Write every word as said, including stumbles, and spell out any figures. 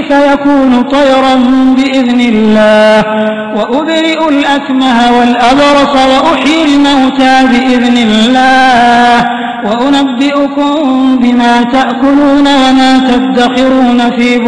فيكون طيرا بإذن الله وأبرئ الأكمه والأبرص وأحيي الموتى بإذن الله وأنبئكم بما تأكلون وما تدخرون في